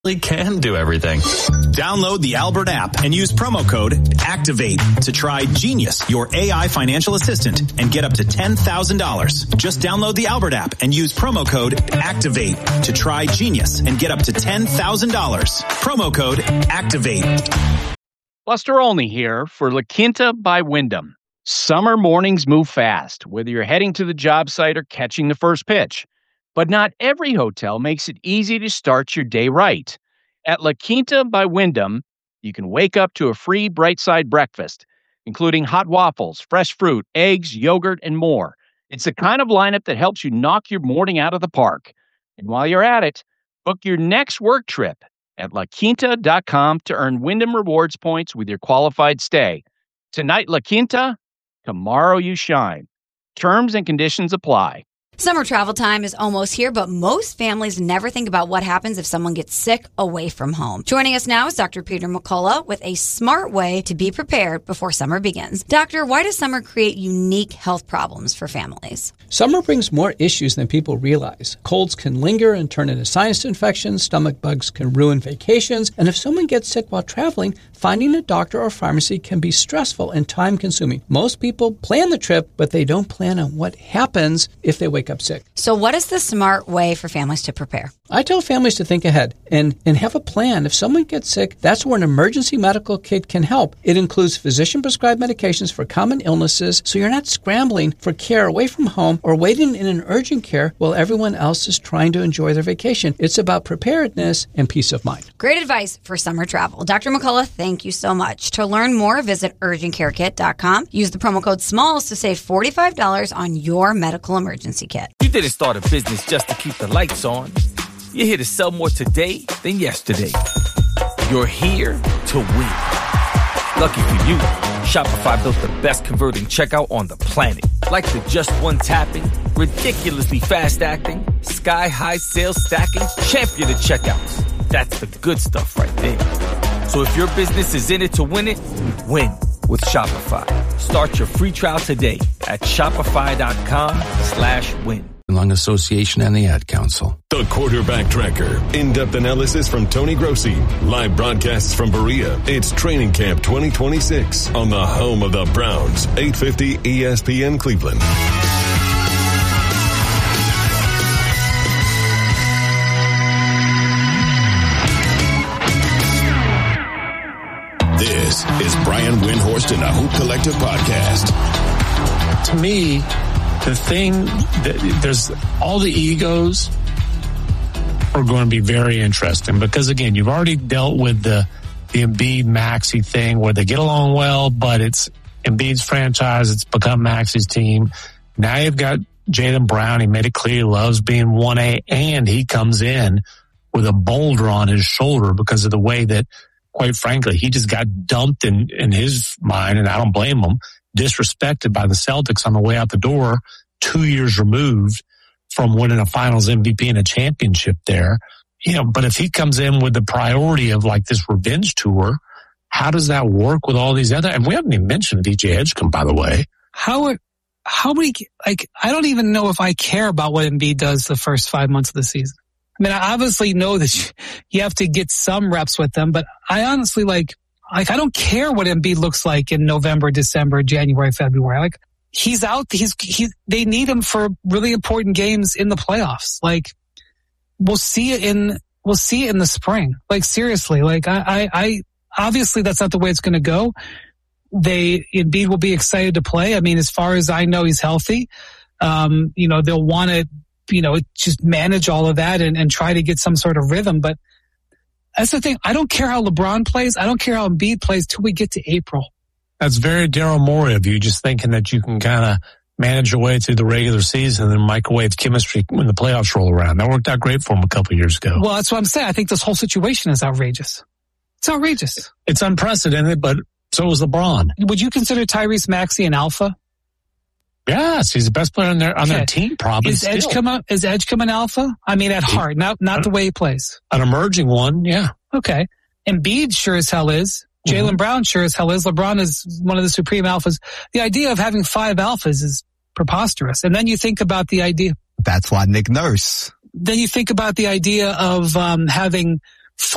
can do everything. Download the Albert app and use promo code ACTIVATE to try Genius, your AI financial assistant, and get up to $10,000. Just download the Albert app and use promo code ACTIVATE to try Genius and get up to $10,000. Promo code ACTIVATE. Buster Olney here for La Quinta by Wyndham. Summer mornings move fast, whether you're heading to the job site or catching the first pitch. But not every hotel makes it easy to start your day right. At La Quinta by Wyndham, you can wake up to a free Bright Side breakfast, including hot waffles, fresh fruit, eggs, yogurt, and more. It's the kind of lineup that helps you knock your morning out of the park. And while you're at it, book your next work trip at LaQuinta.com to earn Wyndham Rewards points with your qualified stay. Tonight, La Quinta, tomorrow you shine. Terms and conditions apply. Summer travel time is almost here, but most families never think about what happens if someone gets sick away from home. Joining us now is Dr. Peter McCullough with a smart way to be prepared before summer begins. Doctor, why does summer create unique health problems for families? Summer brings more issues than people realize. Colds can linger and turn into sinus infections, stomach bugs can ruin vacations, and if someone gets sick while traveling, finding a doctor or pharmacy can be stressful and time-consuming. Most people plan the trip, but they don't plan on what happens if they wake up sick. So what is the smart way for families to prepare? I tell families to think ahead and have a plan. If someone gets sick, that's where an emergency medical kit can help. It includes physician-prescribed medications for common illnesses, so you're not scrambling for care away from home or waiting in an urgent care while everyone else is trying to enjoy their vacation. It's about preparedness and peace of mind. Great advice for summer travel. Dr. McCullough, thank you so much. To learn more, visit urgentcarekit.com. Use the promo code SMALLS to save $45 on your medical emergency kit. You didn't start a business just to keep the lights on. You're here to sell more today than yesterday. You're here to win. Lucky for you, Shopify built the best converting checkout on the planet. Like the just one tapping, ridiculously fast acting, sky-high sales stacking, champion of checkouts. That's the good stuff right there. So if your business is in it to win it, win with Shopify. Start your free trial today at shopify.com/win. Long Association and the Ad Council. The Quarterback Tracker. In-depth analysis from Tony Grossi. Live broadcasts from Berea. It's Training Camp 2026 on the home of the Browns. 850 ESPN Cleveland. This is Brian Windhorst and the Hoop Collective podcast. To me, the thing that there's all the egos are going to be very interesting because, again, you've already dealt with the Embiid Maxey thing where they get along well, but it's Embiid's franchise. It's become Maxey's team. Now you've got Jaylen Brown. He made it clear he loves being 1A, and he comes in with a boulder on his shoulder because of the way that, quite frankly, he just got dumped in his mind, and I don't blame him, disrespected by the Celtics on the way out the door, 2 years removed from winning a finals MVP and a championship there. You know, but if he comes in with the priority of like this revenge tour, how does that work with all these other, and we haven't even mentioned DJ Edgecombe, by the way. How many, like, I don't even know if I care about what Embiid does the first 5 months of the season. I mean, I obviously know that you have to get some reps with them, but I honestly like I don't care what Embiid looks like in November, December, January, February. Like, he's out. They need him for really important games in the playoffs. Like, we'll see it in the spring. Like, seriously, like I obviously that's not the way it's going to go. Embiid will be excited to play. I mean, as far as I know, he's healthy. You know, they'll want to, just manage all of that and try to get some sort of rhythm. But that's the thing. I don't care how LeBron plays. I don't care how Embiid plays till we get to April. That's very Daryl Morey of you, just thinking that you can kind of manage your way through the regular season and then microwave chemistry when the playoffs roll around. That worked out great for him a couple of years ago. Well, that's what I'm saying. I think this whole situation is outrageous. It's outrageous. It's unprecedented, but so is LeBron. Would you consider Tyrese Maxey an alpha? Yes, he's the best player on their team, probably. Is Edgecombe an alpha? I mean, at heart, not the way he plays. An emerging one, yeah. Okay. Embiid sure as hell is. Jaylen Brown sure as hell is. LeBron is one of the supreme alphas. The idea of having 5 alphas is preposterous. And then you think about the idea. That's why Nick Nurse. Then you think about the idea of having